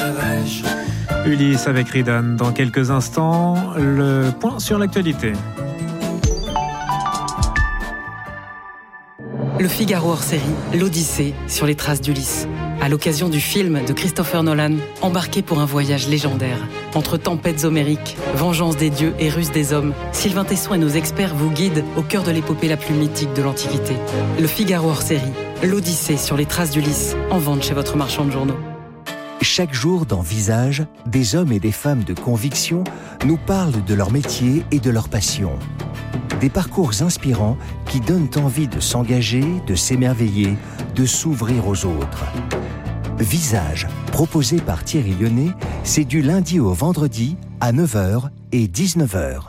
Ulysse avec Ridan. Dans quelques instants, le point sur l'actualité. Le Figaro hors série, l'Odyssée sur les traces d'Ulysse. À l'occasion du film de Christopher Nolan, embarqué pour un voyage légendaire. Entre tempêtes homériques, vengeance des dieux et ruse des hommes, Sylvain Tesson et nos experts vous guident au cœur de l'épopée la plus mythique de l'Antiquité. Le Figaro hors série, l'Odyssée sur les traces d'Ulysse, en vente chez votre marchand de journaux. Chaque jour dans Visage, des hommes et des femmes de conviction nous parlent de leur métier et de leur passion. Des parcours inspirants qui donnent envie de s'engager, de s'émerveiller, de s'ouvrir aux autres. Visage, proposé par Thierry Lyonnais, c'est du lundi au vendredi à 9h et 19h.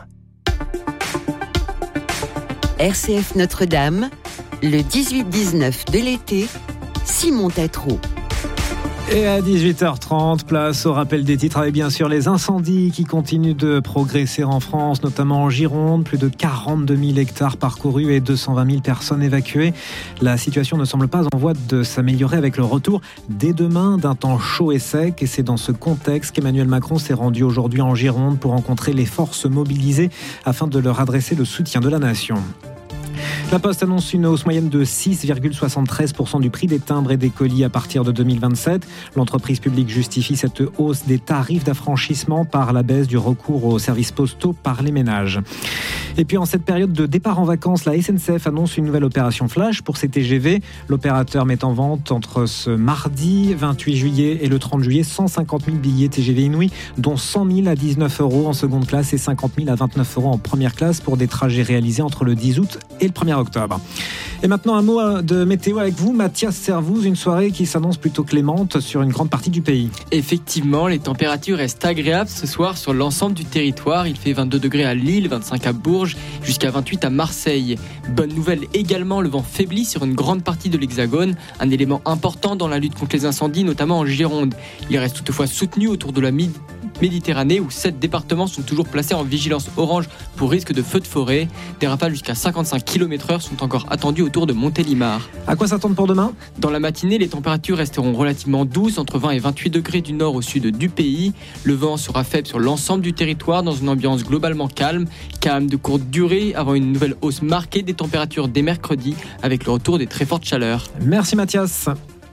RCF Notre-Dame, le 18-19 de l'été, Simon Tétrault. Et à 18h30, place au rappel des titres avec bien sûr les incendies qui continuent de progresser en France, notamment en Gironde. Plus de 42 000 hectares parcourus et 220 000 personnes évacuées. La situation ne semble pas en voie de s'améliorer avec le retour dès demain d'un temps chaud et sec. Et c'est dans ce contexte qu'Emmanuel Macron s'est rendu aujourd'hui en Gironde pour rencontrer les forces mobilisées afin de leur adresser le soutien de la nation. La Poste annonce une hausse moyenne de 6,73% du prix des timbres et des colis à partir de 2027. L'entreprise publique justifie cette hausse des tarifs d'affranchissement par la baisse du recours aux services postaux par les ménages. Et puis en cette période de départ en vacances, la SNCF annonce une nouvelle opération flash pour ses TGV. L'opérateur met en vente entre ce mardi 28 juillet et le 30 juillet 150 000 billets TGV inouïs, dont 100 000 à 19 € en seconde classe et 50 000 à 29 € en première classe pour des trajets réalisés entre le 10 août et le 1er octobre. Et maintenant un mot de météo avec vous, Mathias Servouz, une soirée qui s'annonce plutôt clémente sur une grande partie du pays. Effectivement, les températures restent agréables ce soir sur l'ensemble du territoire. Il fait 22 degrés à Lille, 25 à Bourges, jusqu'à 28 à Marseille. Bonne nouvelle également, le vent faiblit sur une grande partie de l'Hexagone, un élément important dans la lutte contre les incendies, notamment en Gironde. Il reste toutefois soutenu autour de la Méditerranée où 7 départements sont toujours placés en vigilance orange pour risque de feux de forêt. Des rafales jusqu'à 55 km/h sont encore attendues autour de Montélimar. À quoi s'attendre pour demain ? Dans la matinée, les températures resteront relativement douces, entre 20 et 28 degrés du nord au sud du pays. Le vent sera faible sur l'ensemble du territoire dans une ambiance globalement calme de courte durée avant une nouvelle hausse marquée des températures dès mercredi avec le retour des très fortes chaleurs. Merci Mathias.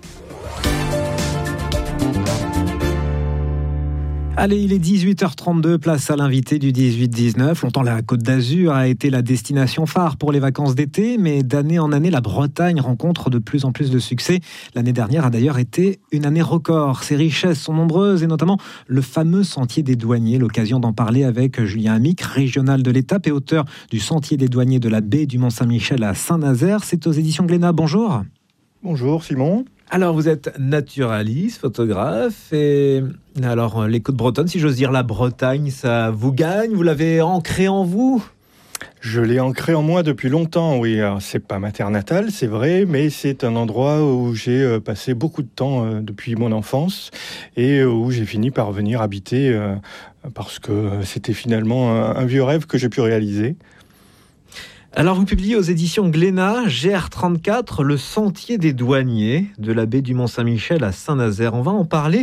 Allez, il est 18h32, place à l'invité du 18-19. Longtemps, la Côte d'Azur a été la destination phare pour les vacances d'été, mais d'année en année, la Bretagne rencontre de plus en plus de succès. L'année dernière a d'ailleurs été une année record. Ses richesses sont nombreuses et notamment le fameux Sentier des Douaniers. L'occasion d'en parler avec Julien Amic, régional de l'étape et auteur du Sentier des Douaniers de la baie du Mont-Saint-Michel à Saint-Nazaire. C'est aux éditions Glénat. Bonjour. Bonjour Simon. Alors, vous êtes naturaliste, photographe, et alors les côtes bretonnes, si j'ose dire, la Bretagne, ça vous gagne ? Vous l'avez ancré en vous ? Je l'ai ancré en moi depuis longtemps, oui. Alors, c'est pas ma terre natale, c'est vrai, mais c'est un endroit où j'ai passé beaucoup de temps depuis mon enfance et où j'ai fini par venir habiter parce que c'était finalement un vieux rêve que j'ai pu réaliser. Alors, vous publiez aux éditions Glénat, GR34, le Sentier des Douaniers, de la baie du Mont-Saint-Michel à Saint-Nazaire. On va en parler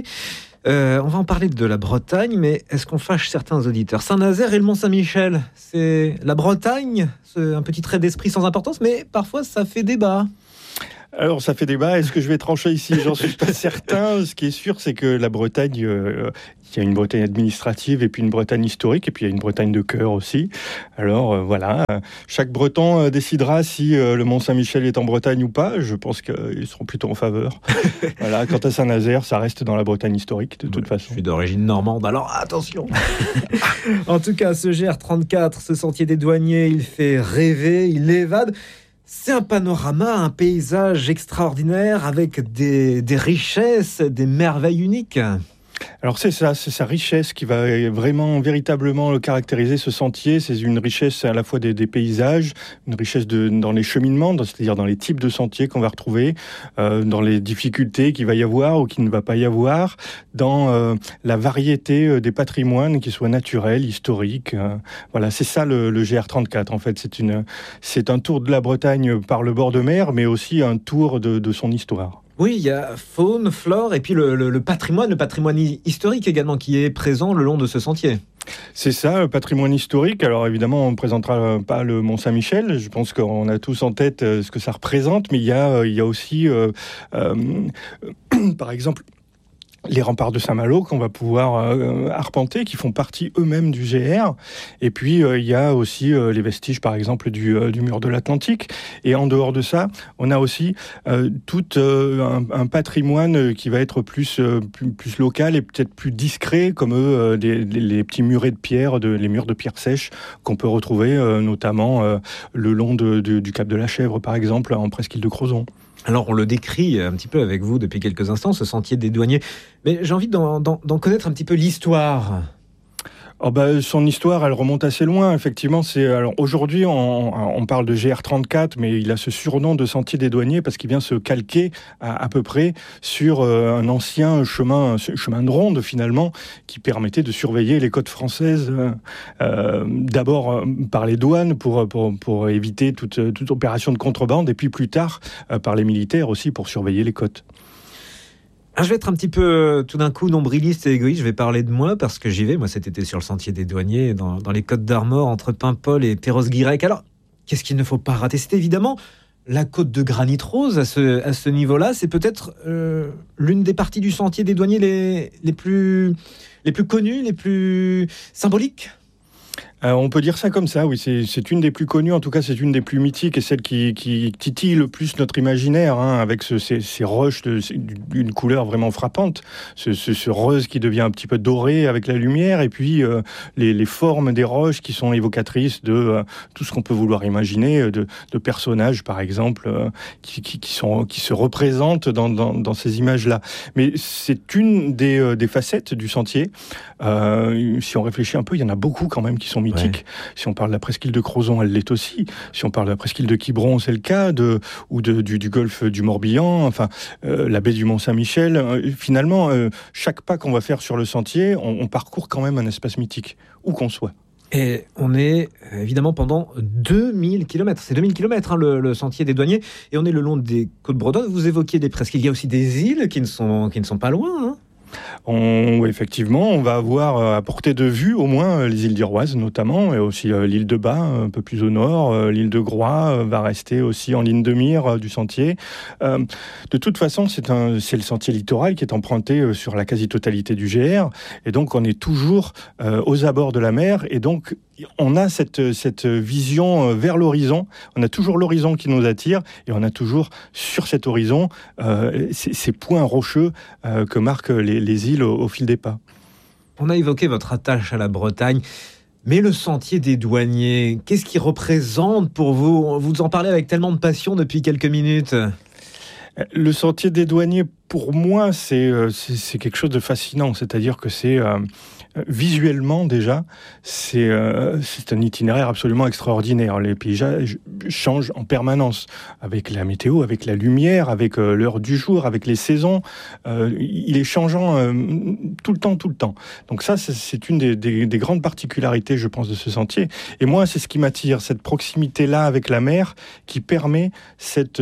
de la Bretagne, mais est-ce qu'on fâche certains auditeurs ? Saint-Nazaire et le Mont-Saint-Michel, c'est la Bretagne, c'est un petit trait d'esprit sans importance, mais parfois ça fait débat. Alors, ça fait débat. Est-ce que je vais trancher ici ? J'en suis pas certain. Ce qui est sûr, c'est que la Bretagne, il y a une Bretagne administrative et puis une Bretagne historique et puis il y a une Bretagne de cœur aussi. Alors, voilà. Chaque Breton décidera si le Mont-Saint-Michel est en Bretagne ou pas. Je pense qu'ils seront plutôt en faveur. Voilà. Quant à Saint-Nazaire, ça reste dans la Bretagne historique de toute façon. Je suis d'origine normande, alors attention. En tout cas, ce GR34, ce Sentier des Douaniers, il fait rêver, il évade. C'est un panorama, un paysage extraordinaire avec des richesses, des merveilles uniques. Alors c'est ça, c'est sa richesse qui va vraiment, véritablement le caractériser, ce sentier. C'est une richesse à la fois des paysages, une richesse dans les cheminements, c'est-à-dire dans les types de sentiers qu'on va retrouver, dans les difficultés qu'il va y avoir ou qu'il ne va pas y avoir, dans la variété des patrimoines, qu'ils soient naturels, historiques. Voilà, c'est ça le GR34 en fait. C'est un tour de la Bretagne par le bord de mer, mais aussi un tour de son histoire. Oui, il y a faune, flore et puis le patrimoine historique également qui est présent le long de ce sentier. C'est ça, le patrimoine historique. Alors évidemment, on ne présentera pas le Mont-Saint-Michel. Je pense qu'on a tous en tête ce que ça représente, mais il y a aussi, par exemple, les remparts de Saint-Malo qu'on va pouvoir arpenter, qui font partie eux-mêmes du GR. Et puis, il y a aussi les vestiges, par exemple, du mur de l'Atlantique. Et en dehors de ça, on a aussi tout un patrimoine qui va être plus local et peut-être plus discret, comme les petits murets de pierre, les murs de pierre sèche qu'on peut retrouver notamment le long du Cap de la Chèvre, par exemple, en presqu'île de Crozon. Alors, on le décrit un petit peu avec vous depuis quelques instants, ce sentier des douaniers. Mais j'ai envie d'en connaître un petit peu l'histoire. Son histoire, elle remonte assez loin, effectivement. Alors aujourd'hui, on parle de GR34, mais il a ce surnom de sentier des douaniers parce qu'il vient se calquer à peu près sur un ancien chemin de ronde, finalement, qui permettait de surveiller les côtes françaises, d'abord par les douanes pour éviter toute opération de contrebande, et puis plus tard par les militaires aussi pour surveiller les côtes. Je vais être un petit peu, tout d'un coup, nombriliste et égoïste. Je vais parler de moi, parce que j'y vais, moi, cet été, sur le sentier des douaniers, dans les Côtes d'Armor, entre Paimpol et Perros-Guirec. Alors, qu'est-ce qu'il ne faut pas rater ? C'est évidemment la côte de granit rose à ce niveau-là. C'est peut-être l'une des parties du sentier des douaniers les plus connues, les plus symboliques. On peut dire ça comme ça, oui. C'est une des plus connues, en tout cas c'est une des plus mythiques et celle qui titille le plus notre imaginaire, avec ces roches d'une couleur vraiment frappante, ce rose qui devient un petit peu doré avec la lumière, et puis les formes des roches qui sont évocatrices de tout ce qu'on peut vouloir imaginer, de personnages par exemple, qui se représentent dans ces images-là. Mais c'est une des facettes du sentier. Si on réfléchit un peu, il y en a beaucoup quand même qui sont mythiques. Ouais. Si on parle de la presqu'île de Crozon, elle l'est aussi. Si on parle de la presqu'île de Quiberon, c'est le cas, du golfe du Morbihan, la baie du Mont-Saint-Michel. Finalement, chaque pas qu'on va faire sur le sentier, on parcourt quand même un espace mythique, où qu'on soit. Et on est évidemment pendant 2000 km. C'est 2000 km le sentier des douaniers. Et on est le long des côtes bretonnes. Vous évoquiez des presqu'îles. Il y a aussi des îles qui ne sont pas loin. Effectivement, on va avoir à portée de vue au moins les îles d'Iroise notamment, et aussi l'île de Bas un peu plus au nord. L'île de Groix va rester aussi en ligne de mire du sentier. De toute façon, c'est le sentier littoral qui est emprunté sur la quasi-totalité du GR, et donc on est toujours aux abords de la mer, et donc on a cette vision vers l'horizon. On a toujours l'horizon qui nous attire, et on a toujours sur cet horizon ces points rocheux que marquent les îles au fil des pas. On a évoqué votre attache à la Bretagne, mais le sentier des douaniers, qu'est-ce qu'il représente pour vous ? Vous en parlez avec tellement de passion depuis quelques minutes. Le sentier des douaniers, pour moi, c'est quelque chose de fascinant. C'est-à-dire que c'est visuellement déjà, c'est un itinéraire absolument extraordinaire. Les paysages changent en permanence avec la météo, avec la lumière, avec l'heure du jour, avec les saisons. Il est changeant tout le temps. Donc ça, c'est une des grandes particularités, je pense, de ce sentier. Et moi, c'est ce qui m'attire, cette proximité-là avec la mer qui permet cette...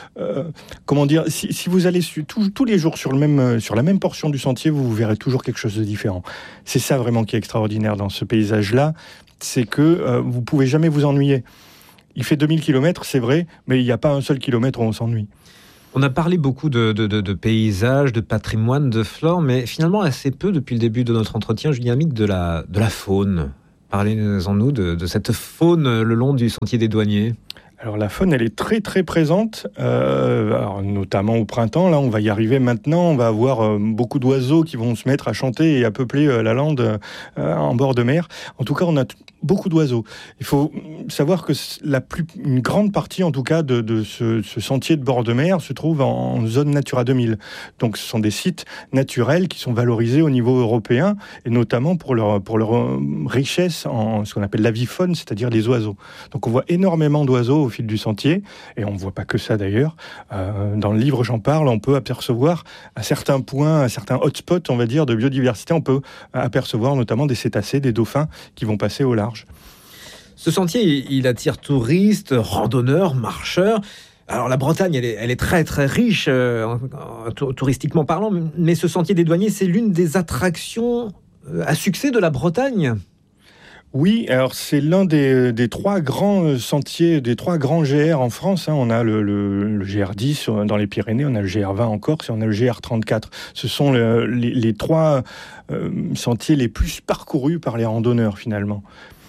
si vous allez tous les jours sur la même portion du sentier, vous verrez toujours quelque chose de différent. C'est ça vraiment qui est extraordinaire dans ce paysage-là, c'est que vous pouvez jamais vous ennuyer. Il fait 2000 km, c'est vrai, mais il n'y a pas un seul kilomètre où on s'ennuie. On a parlé beaucoup de paysages, de patrimoine, de flore, mais finalement assez peu depuis le début de notre entretien, Julien Amic, de la faune. Parlez-en-nous de cette faune le long du sentier des douaniers. Alors la faune, elle est très très présente, notamment au printemps. Là, on va y arriver maintenant. On va avoir beaucoup d'oiseaux qui vont se mettre à chanter et à peupler la lande en bord de mer. En tout cas, on a beaucoup d'oiseaux. Il faut savoir que une grande partie, en tout cas, de ce sentier de bord de mer se trouve en zone Natura 2000. Donc, ce sont des sites naturels qui sont valorisés au niveau européen, et notamment pour leur richesse en ce qu'on appelle l'avifaune, c'est-à-dire les oiseaux. Donc, on voit énormément d'oiseaux au fil du sentier, et on ne voit pas que ça d'ailleurs. Dans le livre, j'en parle, on peut apercevoir à certains points, à certains hotspots, on va dire, de biodiversité, on peut apercevoir notamment des cétacés, des dauphins qui vont passer au large. Ce sentier, il attire touristes, randonneurs, marcheurs. Alors la Bretagne, elle est très très riche touristiquement parlant, mais ce sentier des douaniers, c'est l'une des attractions à succès de la Bretagne. Oui, alors c'est l'un des 3 grands sentiers, des 3 grands GR en France. On a le GR10 dans les Pyrénées, on a le GR20 en Corse et on a le GR34. Ce sont les 3 sentiers les plus parcourus par les randonneurs finalement.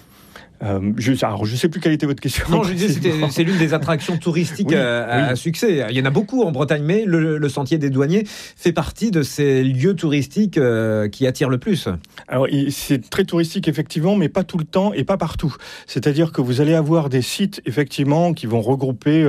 Je ne sais plus quelle était votre question. Non, je disais, c'est l'une des attractions touristiques à succès. Il y en a beaucoup en Bretagne, mais le sentier des douaniers fait partie de ces lieux touristiques qui attirent le plus. Alors, c'est très touristique, effectivement, mais pas tout le temps et pas partout. C'est-à-dire que vous allez avoir des sites, effectivement, qui vont regrouper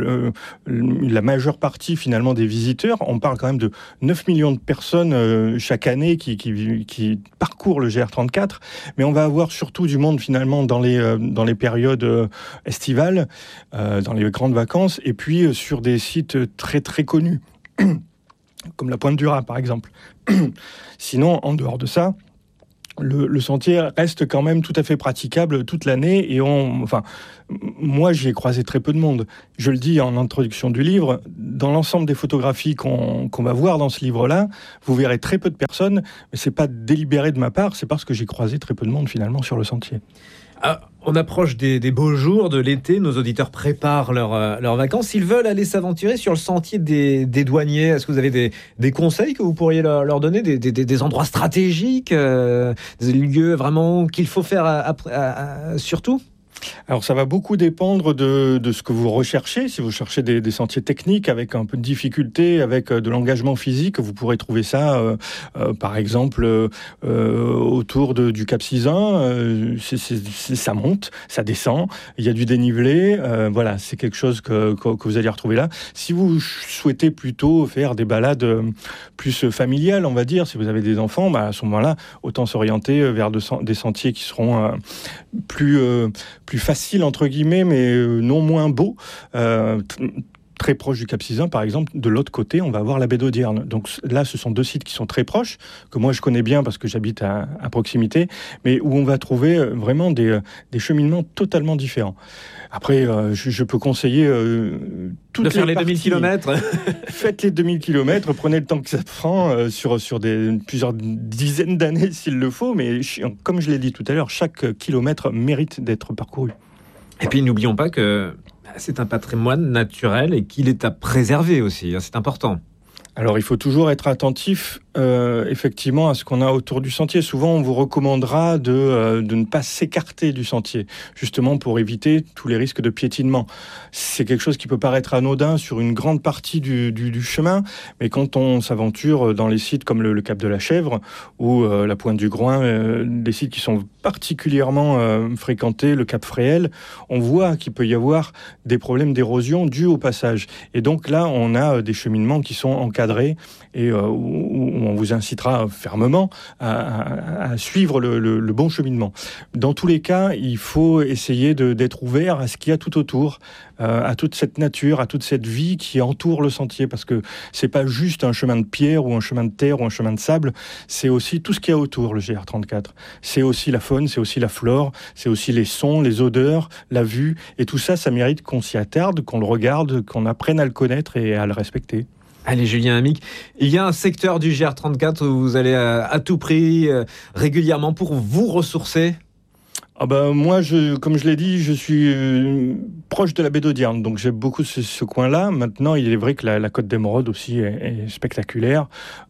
la majeure partie, finalement, des visiteurs. On parle quand même de 9 millions de personnes chaque année qui parcourent le GR34, mais on va avoir surtout du monde, finalement, dans les périodes estivales, dans les grandes vacances, et puis sur des sites très très connus, comme la Pointe du Raz par exemple. Sinon, en dehors de ça, le sentier reste quand même tout à fait praticable toute l'année, et moi j'y ai croisé très peu de monde. Je le dis en introduction du livre, dans l'ensemble des photographies qu'on va voir dans ce livre-là, vous verrez très peu de personnes, mais c'est pas délibéré de ma part, c'est parce que j'ai croisé très peu de monde finalement sur le sentier. On approche des beaux jours de l'été, nos auditeurs préparent leurs vacances. S'ils veulent aller s'aventurer sur le sentier des douaniers, est-ce que vous avez des conseils que vous pourriez leur donner, des endroits stratégiques, des lieux vraiment qu'il faut faire surtout ? Alors ça va beaucoup dépendre de ce que vous recherchez. Si vous cherchez des sentiers techniques avec un peu de difficulté, avec de l'engagement physique, vous pourrez trouver ça par exemple autour du Cap Sizun. Ça monte, ça descend, il y a du dénivelé, voilà, c'est quelque chose que vous allez retrouver là. Si vous souhaitez plutôt faire des balades plus familiales, on va dire, si vous avez des enfants, à ce moment-là, autant s'orienter vers des sentiers qui seront plus facile entre guillemets, mais non moins beau. Très proche du Cap Sizun, par exemple, de l'autre côté, on va avoir la baie d'Audierne. Donc là, ce sont 2 sites qui sont très proches, que moi je connais bien parce que j'habite à proximité, mais où on va trouver vraiment des cheminements totalement différents. Après, je peux conseiller de faire les 2000 km. Faites les 2000 km, prenez le temps que ça prend sur plusieurs dizaines d'années s'il le faut, mais comme je l'ai dit tout à l'heure, chaque kilomètre mérite d'être parcouru. Et puis n'oublions pas que c'est un patrimoine naturel et qu'il est à préserver aussi, c'est important. Alors il faut toujours être attentif effectivement à ce qu'on a autour du sentier. Souvent on vous recommandera de ne pas s'écarter du sentier, justement pour éviter tous les risques de piétinement. C'est quelque chose qui peut paraître anodin sur une grande partie du chemin, mais quand on s'aventure dans les sites comme le Cap de la Chèvre ou la Pointe du Groin, des sites qui sont particulièrement fréquentés, le Cap Fréhel, on voit qu'il peut y avoir des problèmes d'érosion dus au passage. Et donc là on a des cheminements qui sont encadrés et où on vous incitera fermement à suivre le bon cheminement. Dans tous les cas, il faut essayer d'être ouvert à ce qu'il y a tout autour, à toute cette nature, à toute cette vie qui entoure le sentier, parce que c'est pas juste un chemin de pierre ou un chemin de terre ou un chemin de sable, c'est aussi tout ce qu'il y a autour, le GR34. C'est aussi la faune, c'est aussi la flore, c'est aussi les sons, les odeurs, la vue, et tout ça, ça mérite qu'on s'y attarde, qu'on le regarde, qu'on apprenne à le connaître et à le respecter. Allez, Julien Amic, il y a un secteur du GR34 où vous allez à tout prix, régulièrement, pour vous ressourcer ? Moi, comme je l'ai dit, je suis proche de la baie d'Audierne, donc j'aime beaucoup ce coin-là. Maintenant, il est vrai que la côte d'Émeraude aussi est spectaculaire.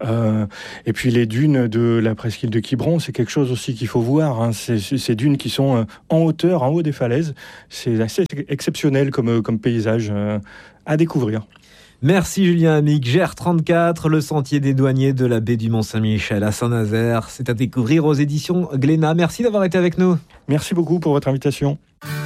Et puis les dunes de la presqu'île de Quiberon, c'est quelque chose aussi qu'il faut voir. Ces dunes qui sont en hauteur, en haut des falaises. C'est assez exceptionnel comme paysage à découvrir. Merci Julien Amic. GR34, le sentier des douaniers de la baie du Mont-Saint-Michel à Saint-Nazaire. C'est à découvrir aux éditions Glénat. Merci d'avoir été avec nous. Merci beaucoup pour votre invitation.